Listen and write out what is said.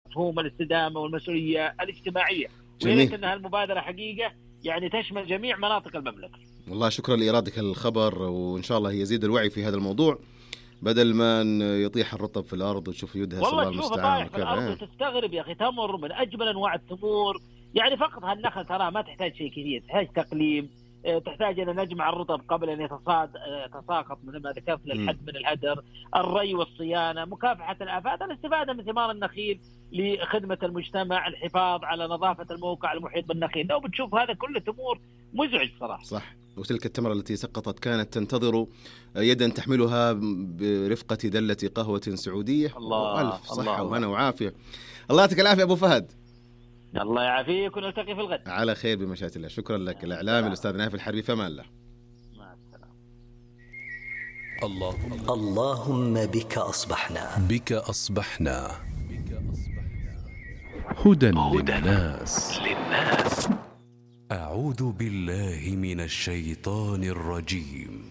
مفهوم الاستدامة والمسؤولية الاجتماعية. جميل. أنها المبادرة حقيقة يعني تشمل جميع مناطق المملكة. والله شكرا لإيرادك الخبر، وإن شاء الله يزيد الوعي في هذا الموضوع بدل ما يطيح الرطب في الأرض وتشوف يدهس. والله تشوفه طايح في الأرض وتستغرب يا أخي، تمر من أجمل أنواع التمور. يعني فقط هالنخل ترى ما تحتاج شيء كثير، تحتاج تقليم، تحتاج أن نجمع الرطب قبل أن يتساقط من ما ذكرت للحد من الهدر، الري والصيانة، مكافحة الآفات، الاستفادة من ثمار النخيل لخدمة المجتمع، الحفاظ على نظافة الموقع المحيط بالنخيل. لو بتشوف هذا كله تمور مزعج صراحة. صح. وتلك التمرة التي سقطت كانت تنتظر يدا تحملها برفقة دلة قهوة سعودية. ألف صحة وهنا وعافية. الله يعطيك العافية أبو فهد. الله يعافيك، ونلتقي في الغد على خير بمشيئة الله. شكرا لك. الإعلامي الأستاذ نايف الحربي، فمان الله. مع السلامة. اللهم بك أصبحنا هدى للناس. أعوذ بالله من الشيطان الرجيم.